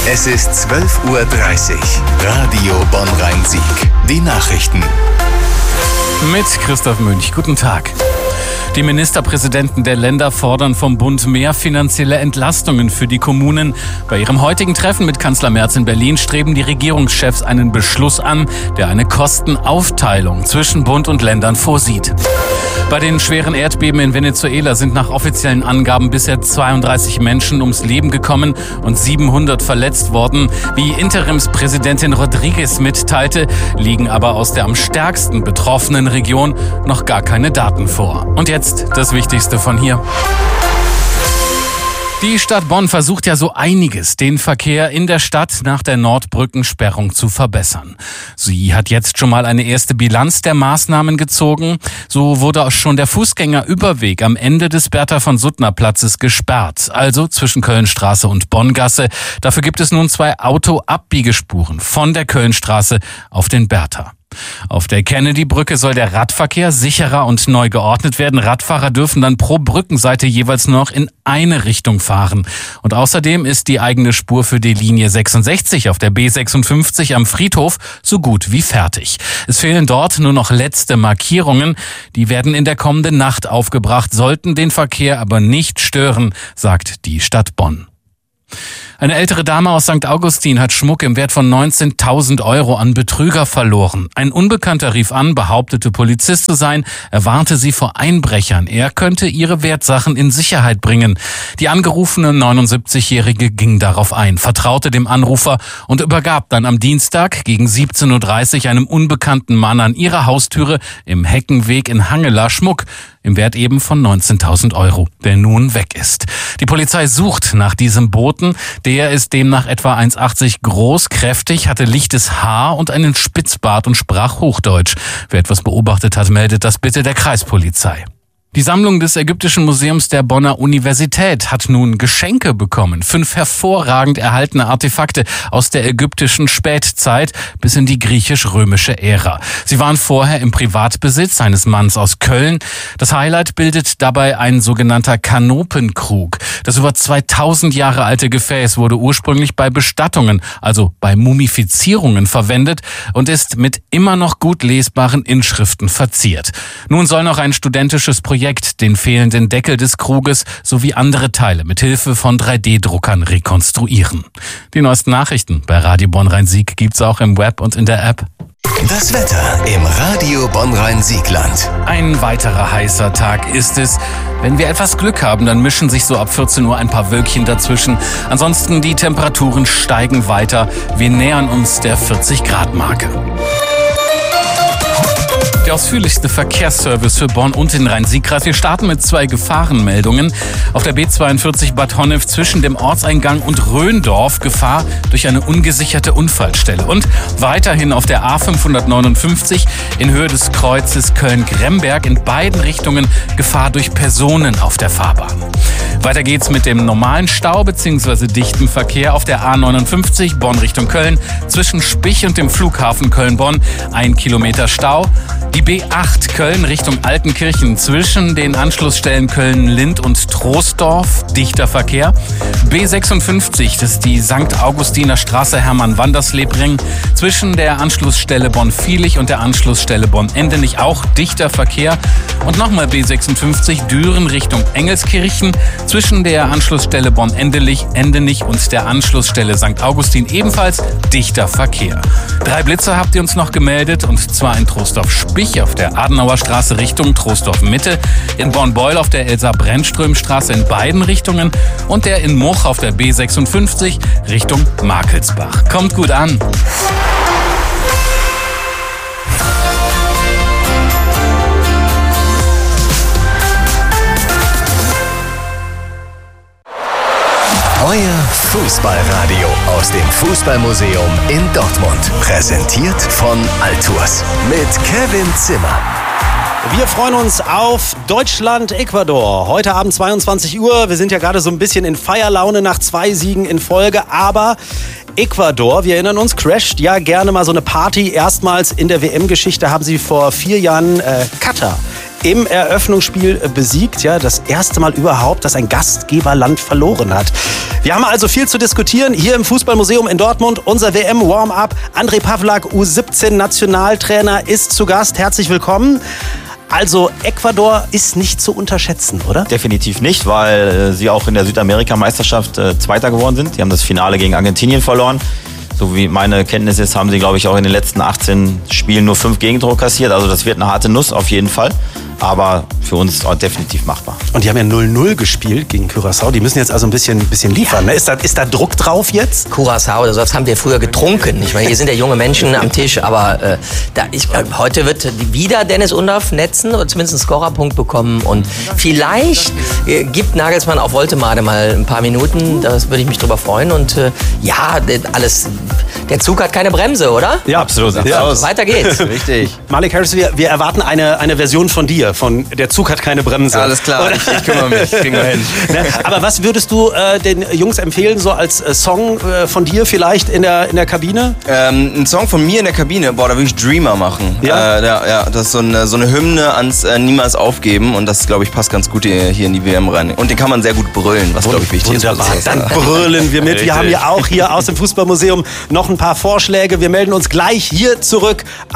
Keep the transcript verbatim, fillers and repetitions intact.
Es ist zwölf Uhr dreißig. Radio Bonn-Rhein-Sieg. Die Nachrichten. Mit Christoph Münch. Guten Tag. Die Ministerpräsidenten der Länder fordern vom Bund mehr finanzielle Entlastungen für die Kommunen. Bei ihrem heutigen Treffen mit Kanzler Merz in Berlin streben die Regierungschefs einen Beschluss an, der eine Kostenaufteilung zwischen Bund und Ländern vorsieht. Bei den schweren Erdbeben in Venezuela sind nach offiziellen Angaben bisher zweiunddreißig Menschen ums Leben gekommen und siebenhundert verletzt worden. Wie Interimspräsidentin Rodriguez mitteilte, liegen aber aus der am stärksten betroffenen Region noch gar keine Daten vor. Und jetzt das Wichtigste von hier. Die Stadt Bonn versucht ja so einiges, den Verkehr in der Stadt nach der Nordbrückensperrung zu verbessern. Sie hat jetzt schon mal eine erste Bilanz der Maßnahmen gezogen. So wurde auch schon der Fußgängerüberweg am Ende des Bertha-von-Suttner-Platzes gesperrt, also zwischen Kölnstraße und Bonngasse. Dafür gibt es nun zwei Autoabbiegespuren von der Kölnstraße auf den Bertha. Auf der Kennedy-Brücke soll der Radverkehr sicherer und neu geordnet werden. Radfahrer dürfen dann pro Brückenseite jeweils noch in eine Richtung fahren. Und außerdem ist die eigene Spur für die Linie sechsundsechzig auf der B sechsundfünfzig am Friedhof so gut wie fertig. Es fehlen dort nur noch letzte Markierungen. Die werden in der kommenden Nacht aufgebracht, sollten den Verkehr aber nicht stören, sagt die Stadt Bonn. Eine ältere Dame aus Sankt Augustin hat Schmuck im Wert von neunzehntausend Euro an Betrüger verloren. Ein Unbekannter rief an, behauptete Polizist zu sein. Er warnte sie vor Einbrechern. Er könnte ihre Wertsachen in Sicherheit bringen. Die angerufene neunundsiebzigjährige ging darauf ein, vertraute dem Anrufer und übergab dann am Dienstag gegen siebzehn Uhr dreißig einem unbekannten Mann an ihrer Haustüre im Heckenweg in Hangela Schmuck im Wert eben von neunzehntausend Euro, der nun weg ist. Die Polizei sucht nach diesem Boten. Der ist demnach etwa eins Komma achtzig groß, kräftig, hatte lichtes Haar und einen Spitzbart und sprach Hochdeutsch. Wer etwas beobachtet hat, meldet das bitte der Kreispolizei. Die Sammlung des Ägyptischen Museums der Bonner Universität hat nun Geschenke bekommen. Fünf hervorragend erhaltene Artefakte aus der ägyptischen Spätzeit bis in die griechisch-römische Ära. Sie waren vorher im Privatbesitz eines Manns aus Köln. Das Highlight bildet dabei ein sogenannter Kanopenkrug. Das über zweitausend Jahre alte Gefäß wurde ursprünglich bei Bestattungen, also bei Mumifizierungen verwendet und ist mit immer noch gut lesbaren Inschriften verziert. Nun soll noch ein studentisches Projekt den fehlenden Deckel des Kruges sowie andere Teile mit Hilfe von drei D Druckern rekonstruieren. Die neuesten Nachrichten bei Radio Bonn-Rhein-Sieg gibt's auch im Web und in der App. Das Wetter im Radio Bonn-Rhein-Siegland. Ein weiterer heißer Tag ist es. Wenn wir etwas Glück haben, dann mischen sich so ab vierzehn Uhr ein paar Wölkchen dazwischen. Ansonsten die Temperaturen steigen weiter. Wir nähern uns der vierzig Grad Marke. Der ausführlichste Verkehrsservice für Bonn und den Rhein-Sieg-Kreis. Wir starten mit zwei Gefahrenmeldungen. Auf der B zweiundvierzig Bad Honnef zwischen dem Ortseingang und Röndorf Gefahr durch eine ungesicherte Unfallstelle. Und weiterhin auf der A fünfhundertneunundfünfzig in Höhe des Kreuzes Köln-Gremberg in beiden Richtungen Gefahr durch Personen auf der Fahrbahn. Weiter geht's mit dem normalen Stau bzw. dichten Verkehr auf der A neunundfünfzig Bonn Richtung Köln zwischen Spich und dem Flughafen Köln-Bonn. Ein Kilometer Stau. Die B acht Köln Richtung Altenkirchen zwischen den Anschlussstellen Köln-Lind und Troisdorf, dichter Verkehr. B sechsundfünfzig, das ist die Sankt Augustiner Straße Hermann-Wanderslebring, zwischen der Anschlussstelle Bonn-Viehlich und der Anschlussstelle Bonn-Endenich auch dichter Verkehr. Und nochmal B sechsundfünfzig Düren Richtung Engelskirchen, zwischen der Anschlussstelle Bonn-Endenich Endenich und der Anschlussstelle Sankt Augustin ebenfalls dichter Verkehr. Drei Blitzer habt ihr uns noch gemeldet, und zwar in Troisdorf-Spich auf der Adenauer Straße Richtung Troisdorf-Mitte, in Bornbeul auf der Elsa-Brennström-Straße in beiden Richtungen und der in Much auf der B sechsundfünfzig Richtung Markelsbach. Kommt gut an! Euer Fußballradio aus dem Fußballmuseum in Dortmund. Präsentiert von Altours mit Kevin Zimmer. Wir freuen uns auf Deutschland-Ecuador. Heute Abend zweiundzwanzig Uhr. Wir sind ja gerade so ein bisschen in Feierlaune nach zwei Siegen in Folge. Aber Ecuador, wir erinnern uns, crasht ja gerne mal so eine Party. Erstmals in der W M-Geschichte haben sie vor vier Jahren äh, Katar im Eröffnungsspiel besiegt. Ja, das erste Mal überhaupt, dass ein Gastgeberland verloren hat. Wir haben also viel zu diskutieren hier im Fußballmuseum in Dortmund. Unser W M-Warm-Up. Andrej Pavlak, U siebzehn Nationaltrainer, ist zu Gast. Herzlich willkommen. Also Ecuador ist nicht zu unterschätzen, oder? Definitiv nicht, weil äh, sie auch in der Südamerika-Meisterschaft äh, Zweiter geworden sind. Die haben das Finale gegen Argentinien verloren. So wie meine Kenntnis ist, haben sie, glaube ich, auch in den letzten achtzehn Spielen nur fünf Gegentore kassiert. Also das wird eine harte Nuss auf jeden Fall. Aber für uns auch definitiv machbar. Und die haben ja null null gespielt gegen Curaçao. Die müssen jetzt also ein bisschen, bisschen liefern. Ne? Ist, da, ist da Druck drauf jetzt? Curaçao, oder sowas haben wir früher getrunken. Ich meine, hier sind ja junge Menschen am Tisch. Aber äh, da, ich, äh, heute wird wieder Dennis Undaff netzen oder zumindest einen Scorerpunkt bekommen. Und vielleicht äh, gibt Nagelsmann auf Woltemade mal ein paar Minuten. Da würde ich mich drüber freuen. Und äh, ja, alles, der Zug hat keine Bremse, oder? Ja, absolut. Ja. Weiter geht's. Richtig. Malik Harris, wir, wir erwarten eine, eine Version von dir. Von der Zug hat keine Bremse. Alles klar, ich, ich kümmere mich, kriegen wir hin. Aber was würdest du äh, den Jungs empfehlen, so als äh, Song äh, von dir vielleicht in der, in der Kabine? Ähm, ein Song von mir in der Kabine, boah, da würde ich Dreamer machen. Ja? Äh, ja, ja, das ist so eine, so eine Hymne ans äh, Niemals aufgeben und das, glaube ich, passt ganz gut hier, hier in die W M rein. Und den kann man sehr gut brüllen, was, glaube ich, wichtig Wunderbar. ist. Dann brüllen wir mit. Wir haben ja auch hier aus dem Fußballmuseum noch ein paar Vorschläge. Wir melden uns gleich hier zurück